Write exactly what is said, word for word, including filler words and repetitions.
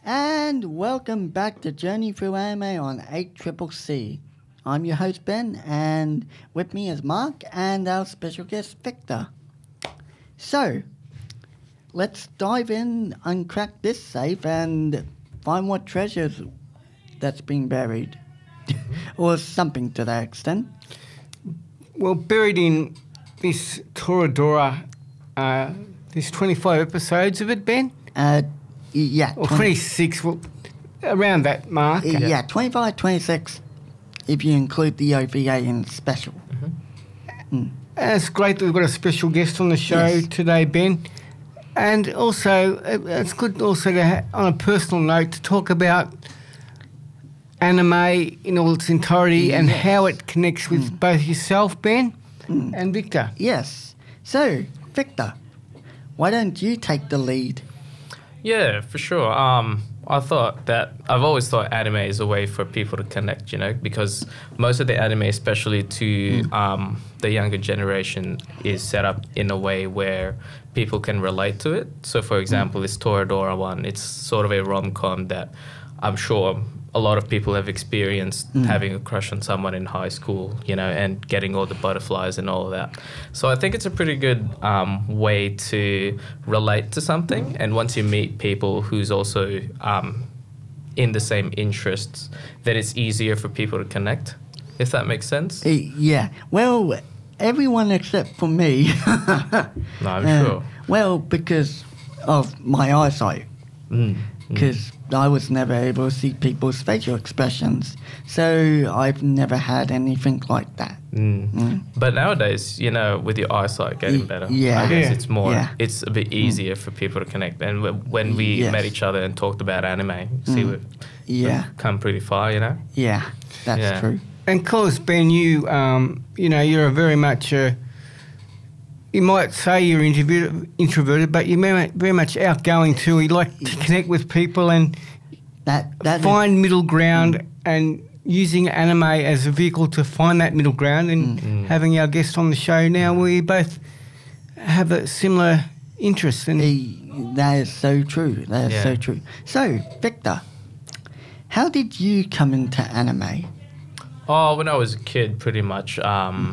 And welcome back to Journey Through Anime on eight C C C. I'm your host Ben, and with me is Mark and our special guest Victor. So, let's dive in, uncrack this safe, and find what treasures that's been buried. Or something to that extent. Well, buried in this Toradora, uh, there's twenty-five episodes of it, Ben? Uh, yeah. Or twenty-six, well, around that mark. Yeah, yeah, twenty-five, twenty-six, if you include the O V A and special. Mm-hmm. Mm. And it's great that we've got a special guest on the show Yes. today, Ben. And also, uh, it's good also to, ha- on a personal note, to talk about anime in all its entirety and Yes. how it connects with Mm. both yourself, Ben, Mm. and Victor. Yes. So, Victor, why don't you take the lead? Yeah, for sure. Um, I thought that I've always thought anime is a way for people to connect, you know, because most of the anime, especially to Mm. um, the younger generation, is set up in a way where people can relate to it. So, for example, this Toradora one, it's sort of a rom-com that I'm sure a lot of people have experienced Mm. having a crush on someone in high school, you know, and getting all the butterflies and all of that. So I think it's a pretty good um, way to relate to something. And once you meet people who's also um, in the same interests, then it's easier for people to connect, if that makes sense. Uh, yeah. Well, everyone except for me. No, I'm Uh, sure. Well, because of my eyesight. Mm. Because I was never able to see people's facial expressions. So I've never had anything like that. Mm. Mm. But nowadays, you know, with your eyesight getting Y- better, yeah. I guess Yeah. it's more, Yeah. it's a bit easier for people to connect. And wh- when we Yes. met each other and talked about anime, see, Mm. we've Yeah. come pretty far, you know? Yeah. That's Yeah. true. And cause Ben, you um, you know, you're a very much uh, you might say you're introverted, introverted, but you're very, very much outgoing too. You like to connect with people and That that is- find middle ground, and using anime as a vehicle to find that middle ground. And Mm. having our guest on the show now, we both have a similar interest. And Uh, that is so true. That is Yeah. so true. So, Victor, how did you come into anime? Oh, when I was a kid, pretty much. Um,